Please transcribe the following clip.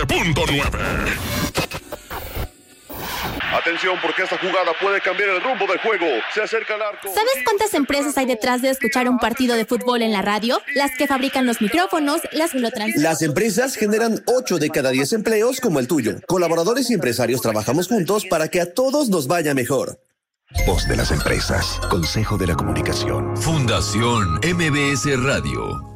99.9. Atención, porque esta jugada puede cambiar el rumbo del juego. Se acerca el arco. ¿Sabes cuántas empresas hay detrás de escuchar un partido de fútbol en la radio? Las que fabrican los micrófonos, las que lo transmiten. Las empresas generan 8 de cada 10 empleos como el tuyo. Colaboradores y empresarios trabajamos juntos para que a todos nos vaya mejor. Voz de las empresas. Consejo de la Comunicación. Fundación MBS Radio.